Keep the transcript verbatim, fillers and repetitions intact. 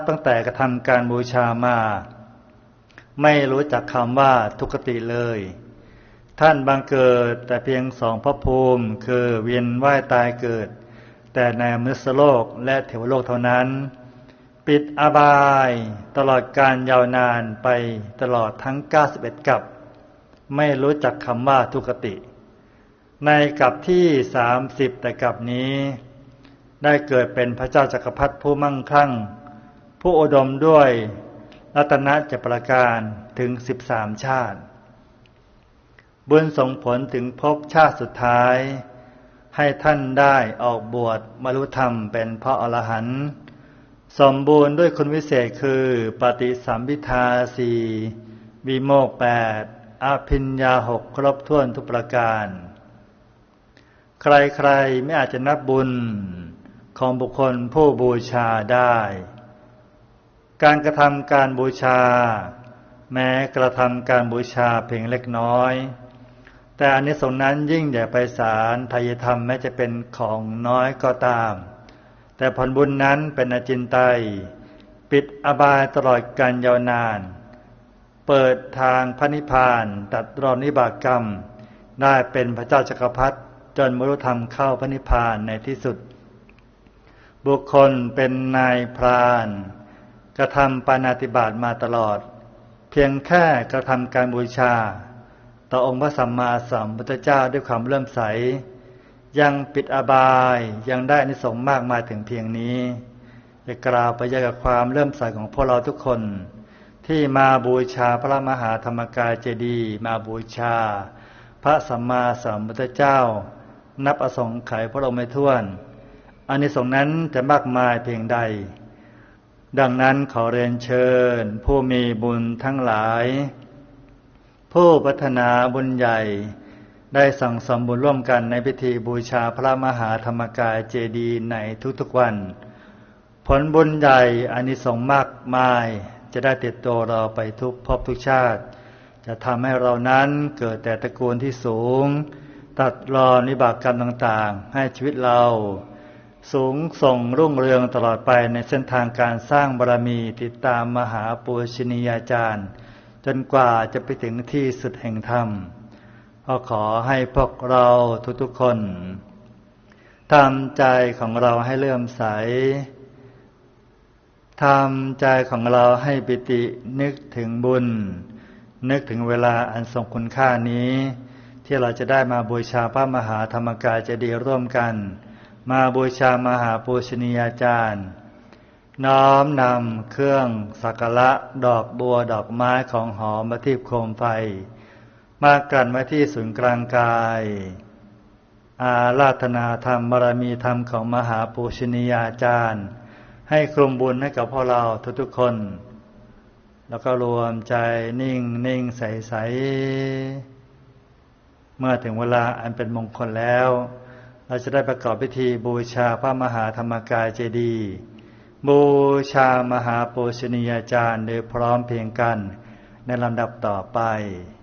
ตั้งแต่กระทำการบูชามาไม่รู้จักคำว่าทุกขติเลยท่านบังเกิดแต่เพียงสองภพภูมิคือเวียนว่ายตายเกิดแต่ในมนุษยโลกและเทวโลกเท่านั้นปิดอบายตลอดการยาวนานไปตลอดทั้งเก้าสิบเอ็ดกัปไม่รู้จักคำว่าทุกขติในกัปที่สามสิบแต่กัปนี้ได้เกิดเป็นพระเจ้าจักรพรรดิผู้มั่งคั่งผู้อุดมด้วยรัตนะเจ็ดประการถึงสิบสามชาติบุญส่งผลถึงภพชาติสุดท้ายให้ท่านได้ออกบวชบรรลุธรรมเป็นพระอรหันต์สมบูรณ์ด้วยคุณวิเศษคือปฏิสัมภิทาสี่วิโมกข์แปดอภิญญาหกครบถ้วนทุกประการใครๆไม่อาจจะนับบุญของบุคคลผู้บูชาได้การกระทำการบูชาแม้กระทำการบูชาเพียงเล็กน้อยแต่อานิสงส์นั้นยิ่งใหญ่ไพศาลไตรธรรมแม้จะเป็นของน้อยก็ตามแต่ผลบุญนั้นเป็นอจินไตยปิดอบายตลอดกาลยาวนานเปิดทางพระนิพพานตัดรอนวิบากกรรมได้เป็นพระเจ้าจักรพรรดิจนบรรลุธรรมเข้าพระนิพพานในที่สุดบุคคลเป็นนายพรานกระทำปาณาติบาตมาตลอดเพียงแค่กระทำการบูชาต่อองค์พระสัมมาสัมพุทธเจ้าด้วยความเลื่อมใสยังปิดอบายยังได้อานิสงส์มากมายถึงเพียงนี้จะกล่าวไปยังกับความเลื่อมใสของพวกเราทุกคนที่มาบูชาพระมหาธรรมกายเจดีย์มาบูชาพระสัมมาสัมพุทธเจ้านับอสงไขยพระองค์ไม่ถ้วนอานิสงส์นั้นจะมากมายเพียงใดดังนั้นขอเรียนเชิญผู้มีบุญทั้งหลายผู้ปรารถนาบุญใหญ่ได้สั่งสมบุญร่วมกันในพิธีบูชาพระมหาธรรมกายเจดีย์ในทุกๆวันผลบุญใหญ่อานิสงส์มากมายจะได้ติดตัวเราไปทุกภพทุกชาติจะทำให้เรานั้นเกิดแต่ตระกูลที่สูงตัดรอนวิบากกรรมต่างๆให้ชีวิตเราสูงส่งรุ่งเรืองตลอดไปในเส้นทางการสร้างบารมีติดตามมหาปูชนียาจารย์จนกว่าจะไปถึงที่สุดแห่งธรรมก็ขอให้พวกเราทุกๆคนทำใจของเราให้เลื่อมใสทำใจของเราให้ปิตินึกถึงบุญนึกถึงเวลาอันทรงคุณค่านี้ที่เราจะได้มาบูชาพระมหาธรรมกายเจดีย์ร่วมกันมาบูชามหาปูชนียาจารย์น้อมนำเครื่องสักการะดอกบัวดอกไม้ของหอมมาทิพโคมไฟมากลั่นไว้ที่ศูนย์กลางกายอาราธนาธรรมบารมีธรรมของมหาปูชนียาจารย์ให้คลุมบุญให้กับพวกเราทุกๆคนแล้วก็รวมใจนิ่งนิ่งใสใสเมื่อถึงเวลาอันเป็นมงคลแล้วเราจะได้ประกอบพิธีบูชาพระมหาธรรมกายเจดีย์บูชามหาปูชนียาจารย์โดยพร้อมเพรียงกันในลำดับต่อไป